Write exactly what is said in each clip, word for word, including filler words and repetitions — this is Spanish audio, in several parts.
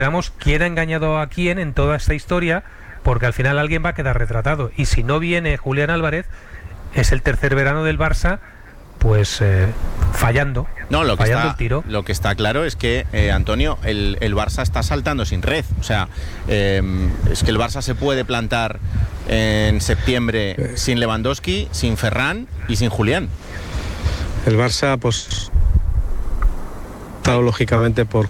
veamos quién ha engañado a quién en toda esta historia, porque al final alguien va a quedar retratado. Y si no viene Julián Álvarez, es el tercer verano del Barça, pues eh, fallando, no, lo que fallando está, el tiro. Lo que está claro es que, eh, Antonio, el, el Barça está saltando sin red. O sea, eh, es que el Barça se puede plantar en septiembre sin Lewandowski, sin Ferran y sin Julián. El Barça, pues, está lógicamente por...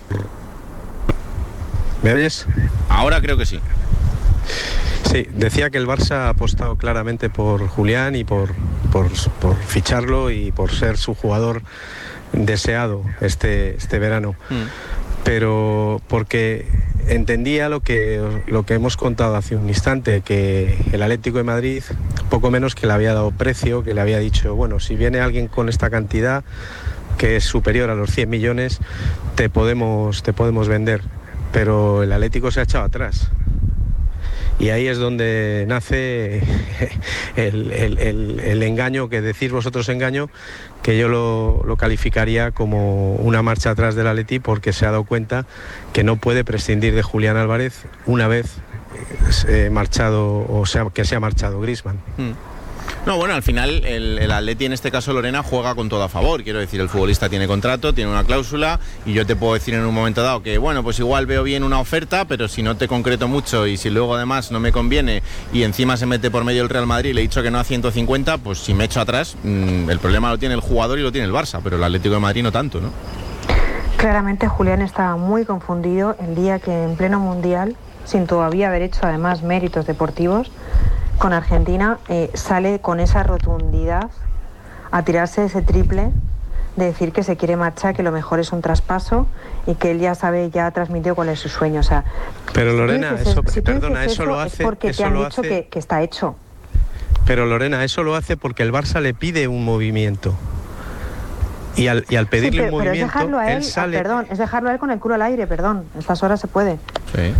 ¿Me oyes? Ahora creo que sí. Sí, decía que el Barça ha apostado claramente por Julián y por, por, por ficharlo y por ser su jugador deseado este, este verano. Mm. Pero porque entendía lo que, lo que hemos contado hace un instante, que el Atlético de Madrid, poco menos que le había dado precio, que le había dicho, bueno, si viene alguien con esta cantidad, que es superior a los cien millones, te podemos, te podemos vender. Pero el Atlético se ha echado atrás. Y ahí es donde nace el, el, el, el engaño, que decís vosotros engaño, que yo lo, lo calificaría como una marcha atrás del Atleti, porque se ha dado cuenta que no puede prescindir de Julián Álvarez una vez eh, marchado, o sea, que se ha marchado Griezmann. Mm. No, bueno, al final el, el Atleti, en este caso Lorena, juega con todo a favor. Quiero decir, el futbolista tiene contrato, tiene una cláusula, y yo te puedo decir en un momento dado que, bueno, pues igual veo bien una oferta, pero si no te concreto mucho y si luego además no me conviene y encima se mete por medio el Real Madrid y le he dicho que no a ciento cincuenta, pues si me echo atrás, mmm, el problema lo tiene el jugador y lo tiene el Barça, pero el Atlético de Madrid no tanto, ¿no? Claramente Julián estaba muy confundido el día que en pleno Mundial, sin todavía haber hecho además méritos deportivos, con Argentina, eh, sale con esa rotundidad a tirarse ese triple, de decir que se quiere marchar, que lo mejor es un traspaso y que él ya sabe, ya ha transmitido cuál es su sueño. O sea, pero Lorena, si eso, si perdona, eso, eso lo hace... Es porque eso te han lo dicho hace... que, que está hecho. Pero Lorena, eso lo hace porque el Barça le pide un movimiento. Y al, y al pedirle sí, pero, un movimiento, pero es dejarlo a él, él sale... ah, perdón, es dejarlo a él con el culo al aire, perdón. A estas horas se puede. Sí.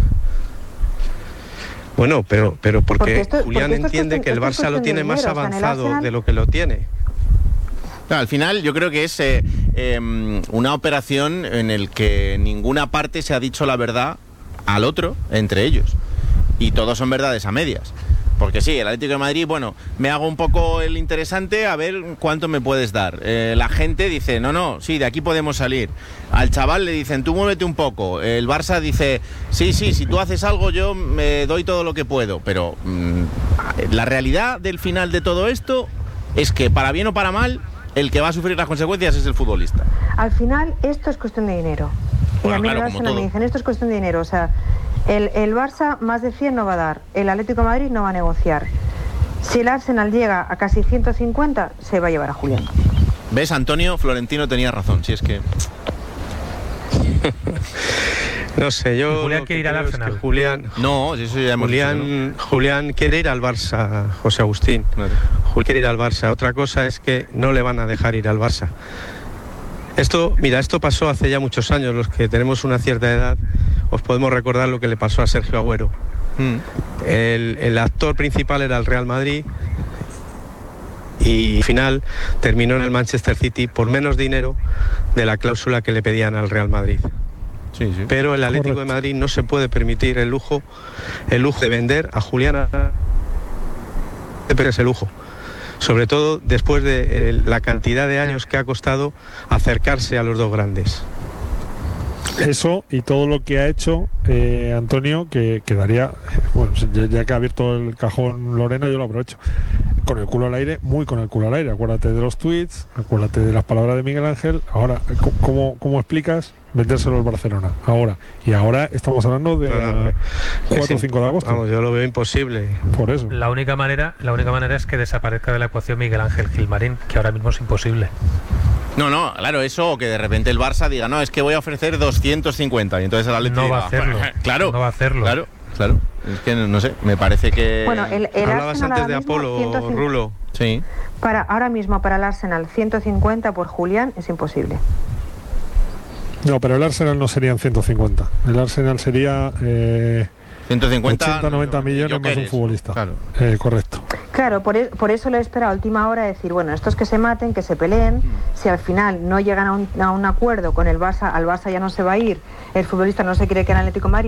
Bueno, pero, pero porque, porque esto, Julián porque entiende cuestión, que el Barça lo tiene dinero, más avanzado, o sea, de lo que lo tiene. Al final yo creo que es eh, eh, una operación en el que ninguna parte se ha dicho la verdad al otro, entre ellos. Y todos son verdades a medias. Porque sí, el Atlético de Madrid, bueno, me hago un poco el interesante a ver cuánto me puedes dar. Eh, la gente dice, no, no, sí, de aquí podemos salir. Al chaval le dicen, tú muévete un poco. El Barça dice, sí, sí, si tú haces algo yo me doy todo lo que puedo. Pero mmm, la realidad del final de todo esto es que, para bien o para mal, el que va a sufrir las consecuencias es el futbolista. Al final esto es cuestión de dinero. Bueno, y a mí claro, el Barça me dicen, esto es cuestión de dinero, o sea... El, el Barça más de cien no va a dar, el Atlético de Madrid no va a negociar. Si el Arsenal llega a casi ciento cincuenta, se va a llevar a Julián. ¿Ves, Antonio? Florentino tenía razón, si es que... No sé, yo... Julián quiere ir al Arsenal. Julián... No, eso ya hemos Julián, dicho, ¿no? Julián quiere ir al Barça, José Agustín. Claro. Julián quiere ir al Barça. Otra cosa es que no le van a dejar ir al Barça. Esto, mira, esto pasó hace ya muchos años. Los que tenemos una cierta edad, os podemos recordar lo que le pasó a Sergio Agüero. Mm. El, el actor principal era el Real Madrid y al final terminó en el Manchester City por menos dinero de la cláusula que le pedían al Real Madrid. Sí, sí. Pero el Atlético Correcto. de Madrid no se puede permitir el lujo, el lujo de vender a Julián, pero ese lujo. Sobre todo después de eh, la cantidad de años que ha costado acercarse a los dos grandes. Eso y todo lo que ha hecho eh, Antonio, que quedaría, bueno, ya, ya que ha abierto el cajón Lorena, yo lo aprovecho. Con el culo al aire, muy con el culo al aire. Acuérdate de los tweets, acuérdate de las palabras de Miguel Ángel. Ahora, ¿cómo, cómo explicas vendérselo al Barcelona? Ahora. Y ahora estamos hablando de claro, cuatro o cinco de agosto. Vamos, yo lo veo imposible. Por eso. La única manera, la única manera es que desaparezca de la ecuación Miguel Ángel Gilmarín, que ahora mismo es imposible. No, no, claro, eso, o que de repente el Barça diga, no, es que voy a ofrecer doscientos cincuenta y entonces el Atlético no va diga, a hacerlo. Claro, no va a hacerlo. Claro, claro. Es que no sé, me parece que... Bueno, el, el hablabas Arsenal antes de Apolo, ciento cincuenta Rulo. Sí. Para, ahora mismo para el Arsenal ciento cincuenta por Julián es imposible. No, pero el Arsenal no serían ciento cincuenta. El Arsenal sería... Eh, ciento cincuenta, ochenta, noventa millones más un futbolista. Claro. Eh, correcto. Claro, por, e por eso le he esperado a última hora decir, bueno, estos que se maten, que se peleen, mm. si al final no llegan a un, a un acuerdo con el Barça, al Barça ya no se va a ir, el futbolista no se quiere que en Atlético de Madrid.